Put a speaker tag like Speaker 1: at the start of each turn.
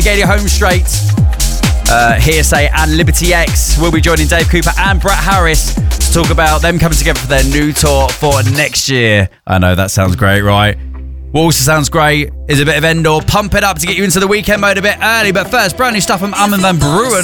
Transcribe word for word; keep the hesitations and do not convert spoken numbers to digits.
Speaker 1: Getting you home straight. Uh, Hearsay and Liberty X will be joining Dave Cooper and Brett Harris to talk about them coming together for their new tour for next year. I know that sounds great, right? What also sounds great is a bit of Endor. Pump it up to get you into the weekend mode a bit early. But first, brand new stuff from Armin van Buuren.